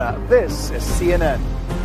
This is CNN.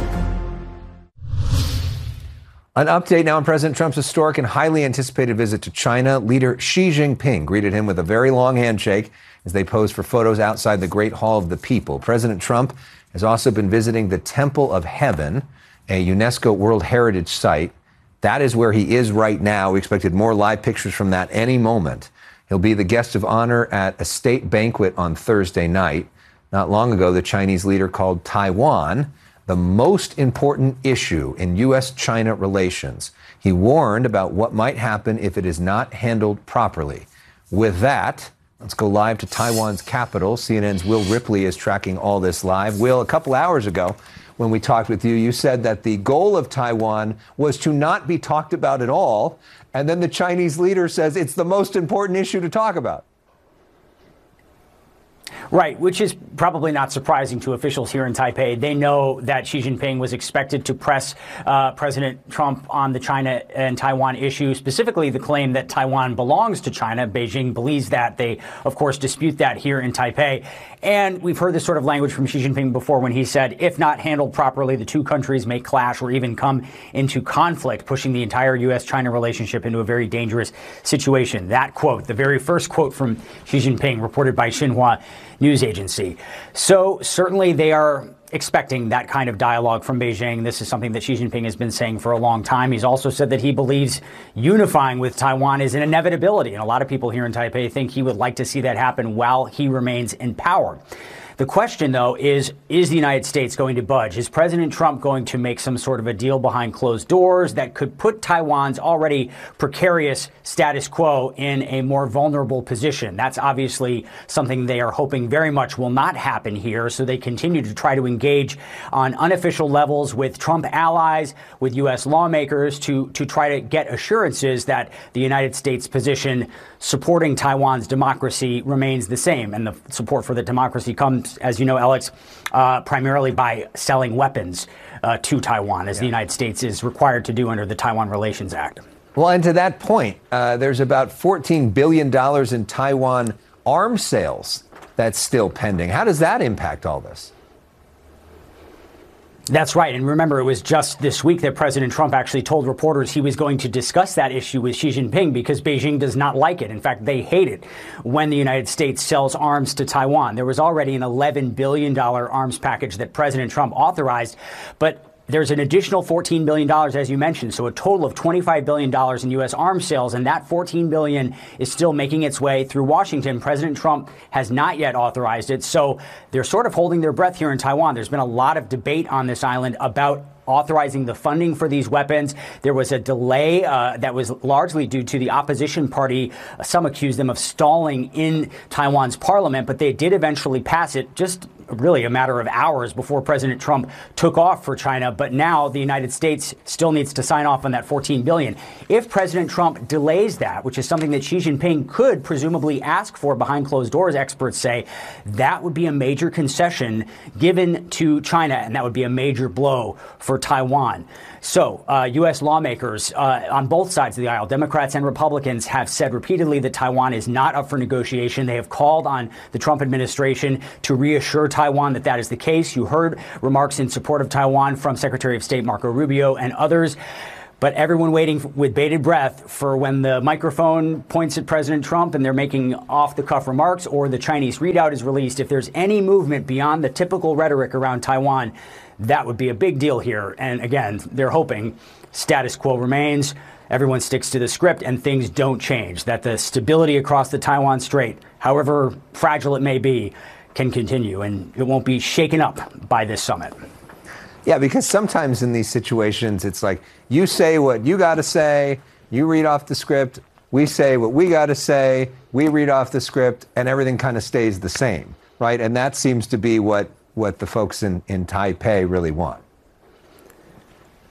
An update now on President Trump's historic and highly anticipated visit to China. Leader Xi Jinping greeted him with a very long handshake as they posed for photos outside the Great Hall of the People. President Trump has also been visiting the Temple of Heaven, a UNESCO World Heritage Site. That is where he is right now. We expected more live pictures from that any moment. He'll be the guest of honor at a state banquet on Thursday night. Not long ago, the Chinese leader called Taiwan the most important issue in U.S.-China relations. He warned about what might happen if it is not handled properly. With that, let's go live to Taiwan's capital. CNN's Will Ripley is tracking all this live. Will, a couple hours ago, when we talked with you, you said that the goal of Taiwan was to not be talked about at all. And then the Chinese leader says it's the most important issue to talk about. Right, which is probably not surprising to officials here in Taipei. They know that Xi Jinping was expected to press President Trump on the China and Taiwan issue, specifically the claim that Taiwan belongs to China. Beijing believes that. They, of course, dispute that here in Taipei. And we've heard this sort of language from Xi Jinping before when he said, if not handled properly, the two countries may clash or even come into conflict, pushing the entire U.S.-China relationship into a very dangerous situation. That quote, the very first quote from Xi Jinping, reported by Xinhua news agency. So certainly they are expecting that kind of dialogue from Beijing. This is something that Xi Jinping has been saying for a long time. He's also said that he believes unifying with Taiwan is an inevitability. And a lot of people here in Taipei think he would like to see that happen while he remains in power. The question, though, is the United States going to budge? Is President Trump going to make some sort of a deal behind closed doors that could put Taiwan's already precarious status quo in a more vulnerable position? That's obviously something they are hoping very much will not happen here. So they continue to try to engage on unofficial levels with Trump allies, with U.S. lawmakers to try to get assurances that the United States position supporting Taiwan's democracy remains the same. And the support for the democracy comes, as you know, Alex, primarily by selling weapons to Taiwan, as the United States is required to do under the Taiwan Relations Act. Well, and to that point, there's about $14 billion in Taiwan arms sales that's still pending. How does that impact all this? That's right. And remember, it was just this week that President Trump actually told reporters he was going to discuss that issue with Xi Jinping because Beijing does not like it. In fact, they hate it when the United States sells arms to Taiwan. There was already an $11 billion arms package that President Trump authorized, but there's an additional $14 billion, as you mentioned, so a total of $25 billion in U.S. arms sales, and that $14 billion is still making its way through Washington. President Trump has not yet authorized it, so they're sort of holding their breath here in Taiwan. There's been a lot of debate on this island about authorizing the funding for these weapons. There was a delay that was largely due to the opposition party. Some accused them of stalling in Taiwan's parliament, but they did eventually pass it, just really a matter of hours before President Trump took off for China. But now the United States still needs to sign off on that $14 billion. If President Trump delays that, which is something that Xi Jinping could presumably ask for behind closed doors, experts say, that would be a major concession given to China, and that would be a major blow for Taiwan. So U.S. lawmakers on both sides of the aisle, Democrats and Republicans, have said repeatedly that Taiwan is not up for negotiation. They have called on the Trump administration to reassure Taiwan that that is the case. You heard remarks in support of Taiwan from Secretary of State Marco Rubio and others. But everyone waiting with bated breath for when the microphone points at President Trump and they're making off-the-cuff remarks, or the Chinese readout is released. If there's any movement beyond the typical rhetoric around Taiwan, that would be a big deal here. And again, they're hoping status quo remains, everyone sticks to the script, and things don't change, that the stability across the Taiwan Strait, however fragile it may be, can continue, and it won't be shaken up by this summit. Yeah, because sometimes in these situations, it's like you say what you got to say, you read off the script, we say what we got to say, we read off the script, and everything kind of stays the same, right? And that seems to be what the folks in Taipei really want.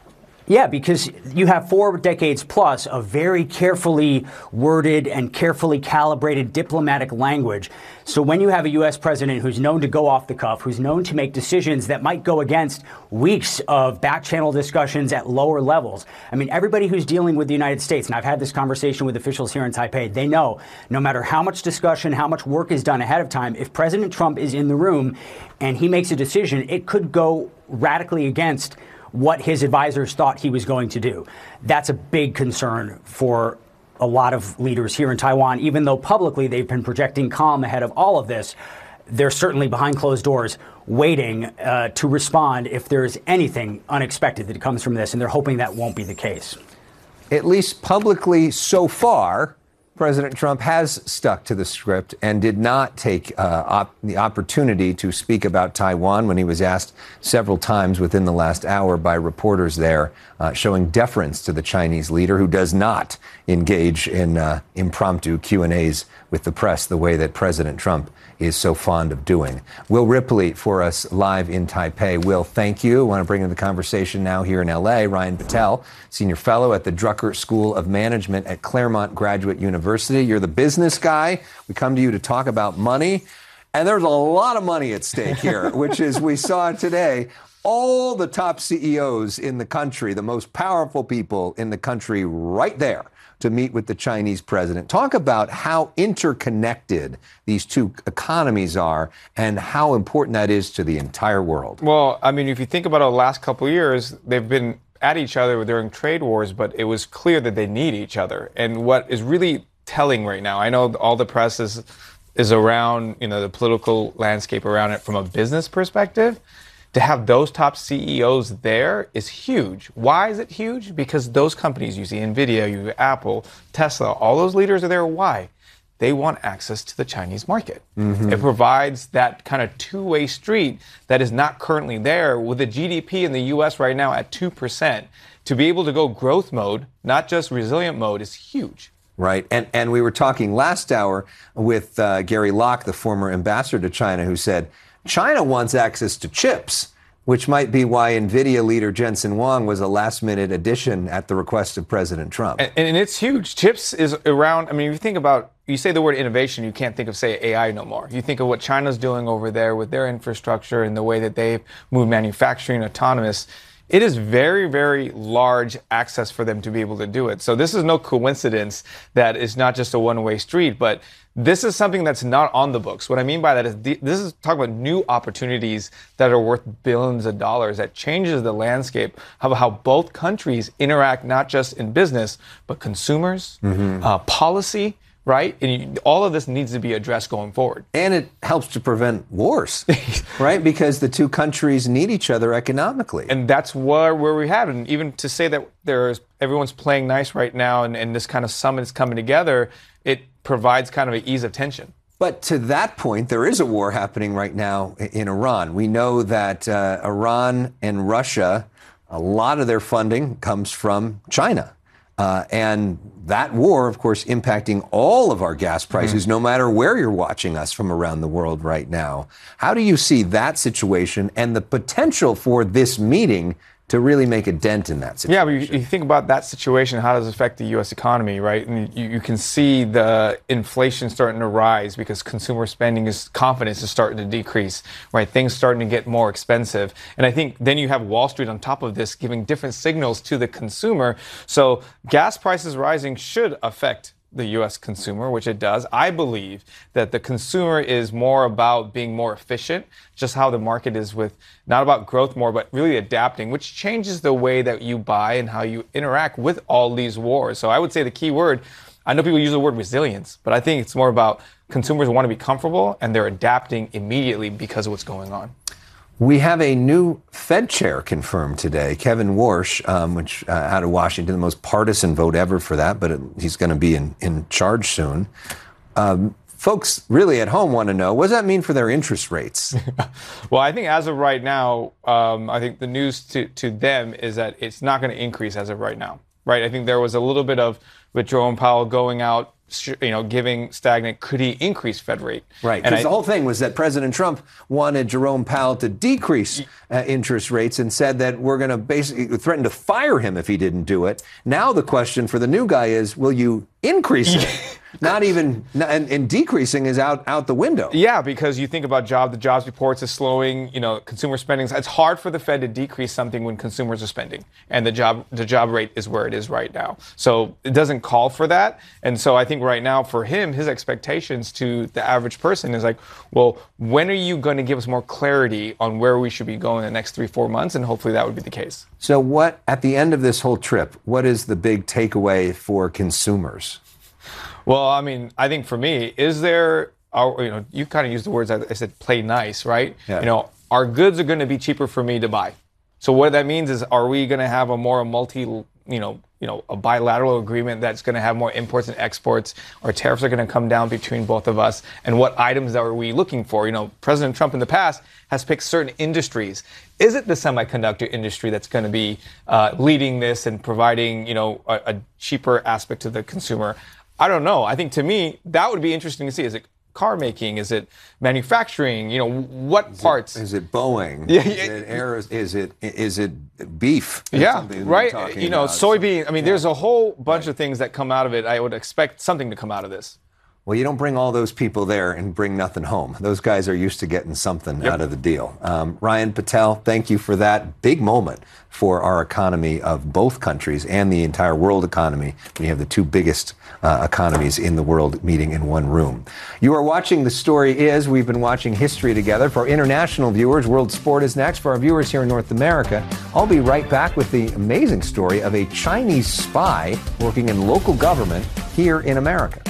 Yeah, because you have 4 decades plus of very carefully worded and carefully calibrated diplomatic language. So when you have a U.S. president who's known to go off the cuff, who's known to make decisions that might go against weeks of back-channel discussions at lower levels. I mean, everybody who's dealing with the United States, and I've had this conversation with officials here in Taipei, they know no matter how much discussion, how much work is done ahead of time, if President Trump is in the room and he makes a decision, it could go radically against what his advisors thought he was going to do. That's a big concern for a lot of leaders here in Taiwan. Even though publicly they've been projecting calm ahead of all of this, they're certainly behind closed doors waiting to respond if there's anything unexpected that comes from this, and they're hoping that won't be the case. At least publicly so far, President Trump has stuck to the script and did not take the opportunity to speak about Taiwan when he was asked several times within the last hour by reporters there, showing deference to the Chinese leader who does not engage in impromptu Q&As with the press the way that President Trump is so fond of doing. Will Ripley for us live in Taipei. Will, thank you. I want to bring into the conversation now here in L.A. Ryan Patel, Senior Fellow at the Drucker School of Management at Claremont Graduate University. You're the business guy. We come to you to talk about money. And there's a lot of money at stake here, which is, we saw today, all the top CEOs in the country, the most powerful people in the country right there to meet with the Chinese president. Talk about how interconnected these two economies are and how important that is to the entire world. Well, I mean, if you think about the last couple of years, they've been at each other during trade wars, but it was clear that they need each other. And what is really telling right now, I know all the press is around, the political landscape around it from a business perspective. To have those top CEOs there is huge. Why is it huge? Because those companies, you see NVIDIA, you have Apple, Tesla, all those leaders are there. Why? They want access to the Chinese market. Mm-hmm. It provides that kind of two-way street that is not currently there with the GDP in the U.S. right now at 2%. To be able to go growth mode, not just resilient mode, is huge. Right. And we were talking last hour with Gary Locke, the former ambassador to China, who said, China wants access to chips, which might be why NVIDIA leader Jensen Huang was a last-minute addition at the request of President Trump. And it's huge. Chips is around, I mean, if you think about, you say the word innovation, you can't think of, say, AI no more. You think of what China's doing over there with their infrastructure and the way that they've moved manufacturing autonomous. It is very, very large access for them to be able to do it. So this is no coincidence that it's not just a one-way street, but this is something that's not on the books. What I mean by that is this is talking about new opportunities that are worth billions of dollars that changes the landscape of how both countries interact, not just in business, but consumers, policy. Right? And all of this needs to be addressed going forward. And it helps to prevent wars, right? Because the two countries need each other economically. And that's where we have. And even to say that everyone's playing nice right now and this kind of summit is coming together, it provides kind of an ease of tension. But to that point, there is a war happening right now in Iran. We know that Iran and Russia, a lot of their funding comes from China. And that war, of course, impacting all of our gas prices, no matter where you're watching us from around the world right now. How do you see that situation and the potential for this meeting to really make a dent in that situation? Yeah, but you think about that situation, how does it affect the U.S. economy, right? And you can see the inflation starting to rise because consumer spending confidence is starting to decrease, right? Things starting to get more expensive. And I think then you have Wall Street on top of this giving different signals to the consumer. So gas prices rising should affect the U.S. consumer, which it does. I believe that the consumer is more about being more efficient, just how the market is with, not about growth more, but really adapting, which changes the way that you buy and how you interact with all these wars. So I would say the key word, I know people use the word resilience, but I think it's more about consumers want to be comfortable and they're adapting immediately because of what's going on. We have a new Fed chair confirmed today, Kevin Warsh, which out of Washington, the most partisan vote ever for that, but he's going to be in charge soon. Folks really at home want to know, what does that mean for their interest rates? Well, I think as of right now, I think the news to them is that it's not going to increase as of right now, right? I think there was a little bit of with Jerome Powell going out giving stagnant, could he increase Fed rate? Right, because the whole thing was that President Trump wanted Jerome Powell to decrease interest rates and said that we're going to basically threaten to fire him if he didn't do it. Now the question for the new guy is, will you increase it? And decreasing is out the window. Yeah, because you think about the jobs reports is slowing, consumer spending. It's hard for the Fed to decrease something when consumers are spending, and the job rate is where it is right now. So it doesn't call for that. And so I think right now for him, his expectations to the average person is like, well, when are you going to give us more clarity on where we should be going in the next 3-4 months? And hopefully that would be the case. So at the end of this whole trip, what is the big takeaway for consumers? Well, I mean, I think for me, you kind of used the words, I said, play nice, right? Yeah. Our goods are going to be cheaper for me to buy. So what that means is, are we going to have a bilateral agreement that's going to have more imports and exports? Or tariffs are going to come down between both of us? And what items are we looking for? President Trump in the past has picked certain industries. Is it the semiconductor industry that's going to be leading this and providing, a cheaper aspect to the consumer? I don't know. I think to me, that would be interesting to see. Is it car making? Is it manufacturing? What parts? Is it Boeing? Yeah. Is it beef? Yeah, right. Soybean. I mean, there's a whole bunch of things that come out of it. I would expect something to come out of this. Well, you don't bring all those people there and bring nothing home. Those guys are used to getting something out of the deal. Ryan Patel, thank you for that big moment for our economy of both countries and the entire world economy. We have the two biggest economies in the world meeting in one room. You are watching The Story Is. We've been watching history together. For our international viewers, World Sport is next. For our viewers here in North America, I'll be right back with the amazing story of a Chinese spy working in local government here in America.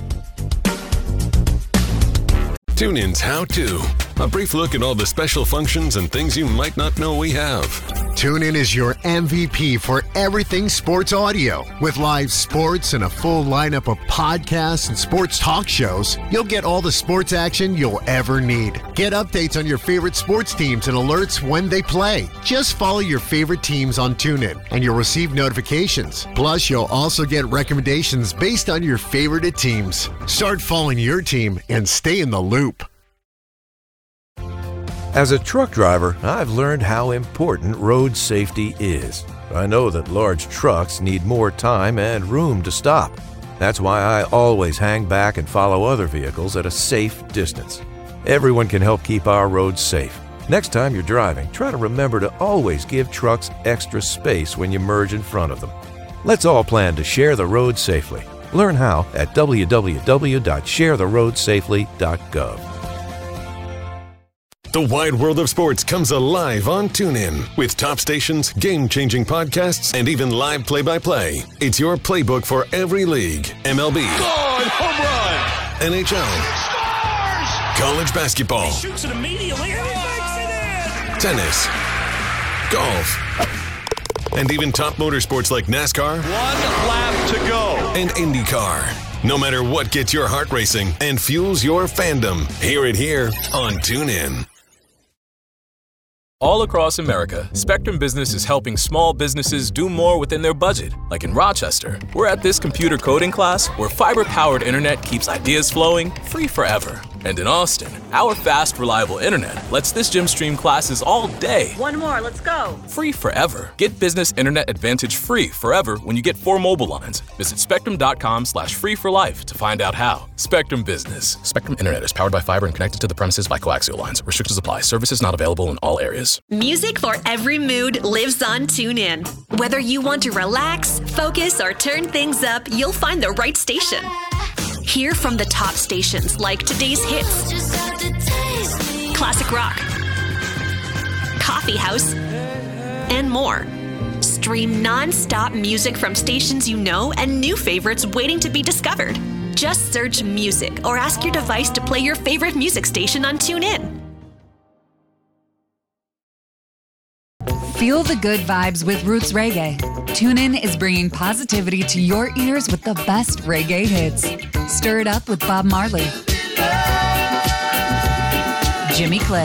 TuneIn's How To. A brief look at all the special functions and things you might not know we have. TuneIn is your MVP for everything sports audio. With live sports and a full lineup of podcasts and sports talk shows, you'll get all the sports action you'll ever need. Get updates on your favorite sports teams and alerts when they play. Just follow your favorite teams on TuneIn and you'll receive notifications. Plus, you'll also get recommendations based on your favorite teams. Start following your team and stay in the loop. As a truck driver, I've learned how important road safety is. I know that large trucks need more time and room to stop. That's why I always hang back and follow other vehicles at a safe distance. Everyone can help keep our roads safe. Next time you're driving, try to remember to always give trucks extra space when you merge in front of them. Let's all plan to share the road safely. Learn how at www.sharetheroadsafely.gov. The wide world of sports comes alive on TuneIn. With top stations, game-changing podcasts, and even live play-by-play. It's your playbook for every league. MLB. Home run! NHL. Scores! College basketball. He shoots it immediately and he makes it in! Tennis. Golf. And even top motorsports like NASCAR. 1 lap to go. And IndyCar. No matter what gets your heart racing and fuels your fandom, hear it here on TuneIn. All across America, Spectrum Business is helping small businesses do more within their budget. Like in Rochester, we're at this computer coding class where fiber-powered internet keeps ideas flowing free forever. And in Austin, our fast, reliable internet lets this gym stream classes all day. One more, let's go. Free forever. Get Business Internet Advantage free forever when you get 4 mobile lines. Visit spectrum.com/free for life to find out how. Spectrum Business. Spectrum Internet is powered by fiber and connected to the premises by coaxial lines. Restrictions apply. Services not available in all areas. Music for every mood lives on TuneIn. Whether you want to relax, focus, or turn things up, you'll find the right station. Hear from the top stations like Today's Hits, Classic Rock, Coffee House, and more. Stream non-stop music from stations you know and new favorites waiting to be discovered. Just search music or ask your device to play your favorite music station on TuneIn. Feel the good vibes with Roots Reggae. TuneIn is bringing positivity to your ears with the best reggae hits. Stir it up with Bob Marley, Jimmy Cliff,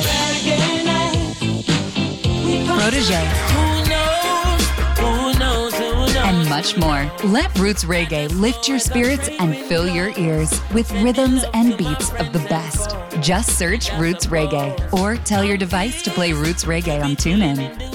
Protégé, and much more. Let Roots Reggae lift your spirits and fill your ears with rhythms and beats of the best. Just search Roots Reggae or tell your device to play Roots Reggae on TuneIn.